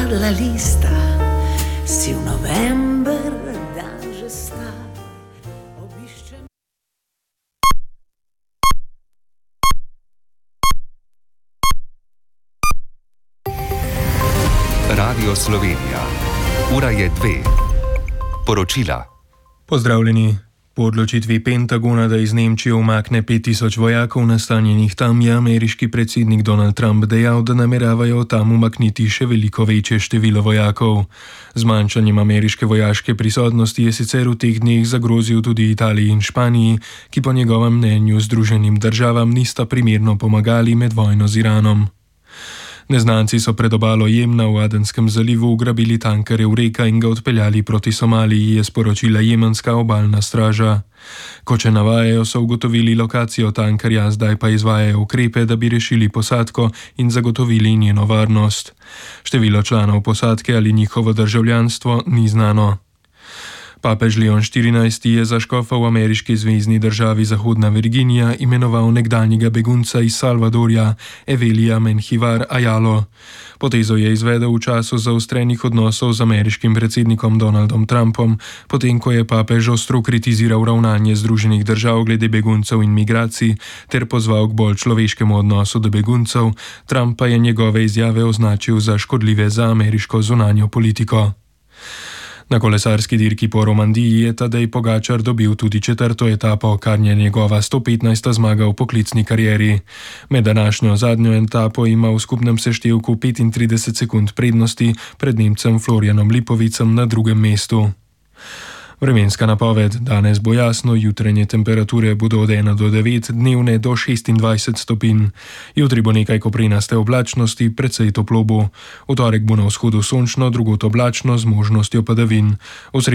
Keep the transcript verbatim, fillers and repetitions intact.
padla lista, siv november, dan že star. Obiščem... Radio Slovenija. Ura je dve. Poročila. Pozdravljeni. Po odločitvi Pentagona, da iz Nemčije umakne pet tisoč vojakov nastanjenih tam, je ameriški predsednik Donald Trump dejal, da nameravajo tam umakniti še veliko večje število vojakov. Zmanjšanjem ameriške vojaške prisotnosti je sicer v teh dneh zagrozil tudi Italiji in Španiji, ki po njegovem mnenju Združenim državam nista primerno pomagali med vojno z Iranom. Neznanci so pred obalo Jemna v Adenskem zalivu ugrabili tanker Eureka in ga odpeljali proti Somaliji, je sporočila jemenska obalna straža. Kot še navajajo, so ugotovili lokacijo tankerja, zdaj pa izvajajo ukrepe, da bi rešili posadko in zagotovili njeno varnost. Število članov posadke ali njihovo državljanstvo ni znano. Papež Leon štirinajsti je za škofa v ameriški zvezni državi Zahodna Virginija imenoval nekdanjega begunca iz Salvadorja Evelija Menjivar Ayalo. Potezo je izvedel v času zaostrenih odnosov z ameriškim predsednikom Donaldom Trumpom, potem ko je papež ostro kritiziral ravnanje Združenih držav glede beguncev in migracij ter pozval k bolj človeškemu odnosu do beguncev. Trump pa je njegove izjave označil za škodljive za ameriško zunanjo politiko. Na kolesarski dirki po Romandiji je Tadej Pogačar dobil tudi četrto etapo, kar je njegova sto petnajsta zmaga v poklicni karieri. Med današnjo zadnjo etapo ima v skupnem seštevku petintrideset sekund prednosti pred Nemcem Florianom Lipovicem na drugem mestu. Vremenska napoved. Danes bo jasno, jutranje temperature bodo od ena do devet, dnevne do šestindvajset stopinj. Jutri bo nekaj koprenaste oblačnosti, precej toplo bo. V torek bo na vzhodu sončno, drugod oblačno z možnostjo padavin.